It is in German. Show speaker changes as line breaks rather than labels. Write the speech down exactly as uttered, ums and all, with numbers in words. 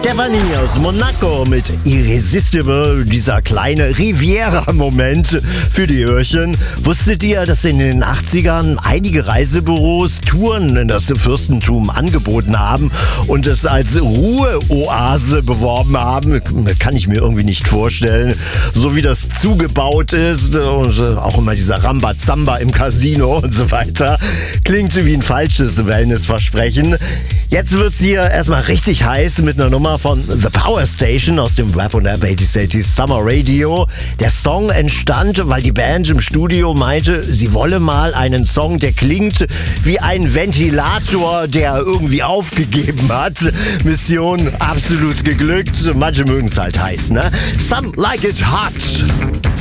Stephanie aus Monaco mit Irresistible, dieser kleine Riviera-Moment für die Öhrchen. Wusstet ihr, dass in den achtzigern einige Reisebüros Touren in das Fürstentum angeboten haben und es als Ruheoase beworben haben? Kann ich mir irgendwie nicht vorstellen. So wie das zugebaut ist und auch immer dieser Rambazamba im Casino und so weiter. Klingt wie ein falsches Wellnessversprechen. Jetzt wird's hier erstmal richtig heiß mit einer Nummer von The Power Station aus dem Rap und Rap achtziger achtzig Summer Radio. Der Song entstand, weil die Band im Studio meinte, sie wolle mal einen Song, der klingt wie ein Ventilator, der irgendwie aufgegeben hat. Mission absolut geglückt. Manche mögen es halt heiß, ne? Some like it hot.